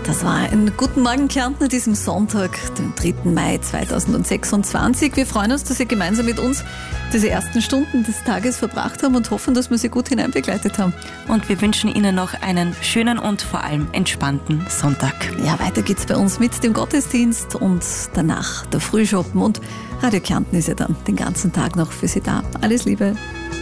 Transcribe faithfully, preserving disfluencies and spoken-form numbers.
Das war ein Guten Morgen Kärnten an diesem Sonntag, den dritten Mai zweitausendsechsundzwanzig. Wir freuen uns, dass Sie gemeinsam mit uns diese ersten Stunden des Tages verbracht haben und hoffen, dass wir Sie gut hineinbegleitet haben. Und wir wünschen Ihnen noch einen schönen und vor allem entspannten Sonntag. Ja, weiter geht's bei uns mit dem Gottesdienst und danach der Frühschoppen. Und Radio Kärnten ist ja dann den ganzen Tag noch für Sie da. Alles Liebe.